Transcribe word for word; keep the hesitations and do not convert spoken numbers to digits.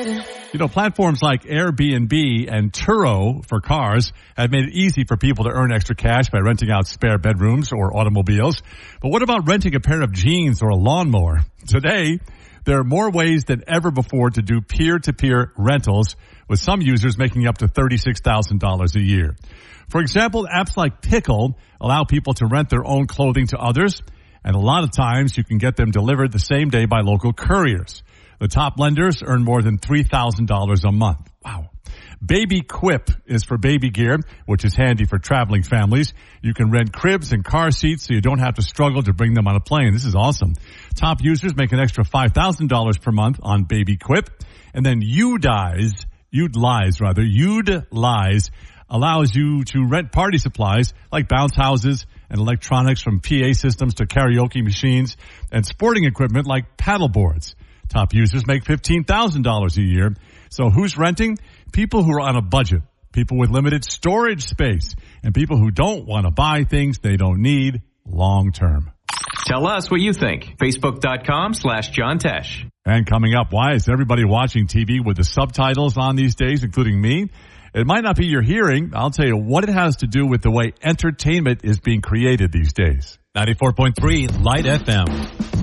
You know, platforms like Airbnb and Turo for cars have made it easy for people to earn extra cash by renting out spare bedrooms or automobiles. But what about renting a pair of jeans or a lawnmower? Today, there are more ways than ever before to do peer-to-peer rentals, with some users making up to thirty-six thousand dollars a year. For example, apps like Pickle allow people to rent their own clothing to others, and a lot of times you can get them delivered the same day by local couriers. The top lenders earn more than three thousand dollars a month. Wow. Baby Quip is for baby gear, which is handy for traveling families. You can rent cribs and car seats so you don't have to struggle to bring them on a plane. This is awesome. Top users make an extra five thousand dollars per month on Baby Quip. And then Udize, Udlize rather, Udlize allows you to rent party supplies like bounce houses and electronics, from P A systems to karaoke machines, and sporting equipment like paddle boards. Top users make fifteen thousand dollars a year. So who's renting? People who are on a budget, people with limited storage space, and people who don't want to buy things they don't need long term. Tell us what you think. Facebook.com slash John Tesh. And coming up, why is everybody watching T V with the subtitles on these days, including me? It might not be your hearing. I'll tell you what it has to do with the way entertainment is being created these days. ninety-four point three Light F M.